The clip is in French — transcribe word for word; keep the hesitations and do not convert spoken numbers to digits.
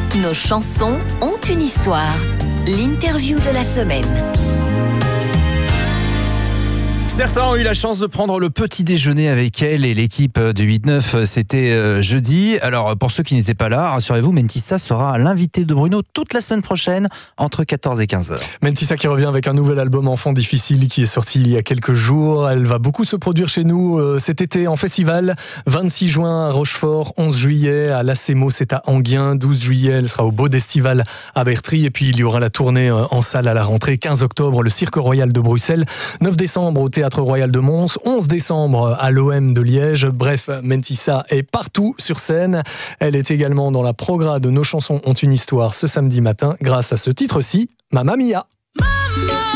Nos chansons ont une histoire. L'interview de la semaine. Certains ont eu la chance de prendre le petit déjeuner avec elle et l'équipe du huit neuf, c'était jeudi. Alors pour ceux qui n'étaient pas là, rassurez-vous, Mentissa sera l'invité de Bruno toute la semaine prochaine entre quatorze et quinze heures. Mentissa qui revient avec un nouvel album Enfant difficile qui est sorti il y a quelques jours. Elle va beaucoup se produire chez nous euh, cet été en festival. vingt-six juin à Rochefort, onze juillet à l'Acemo, c'est à Enghien. douze juillet, elle sera au Beau d'Estival à Bertry. Et puis il y aura la tournée en salle à la rentrée. quinze octobre, le Cirque Royal de Bruxelles. neuf décembre au Théâtre Royal de Mons, onze décembre à l'O M de Liège. Bref, Mentissa est partout sur scène. Elle est également dans la progra de Nos chansons ont une histoire ce samedi matin grâce à ce titre-ci, Mamma Mia. Mamma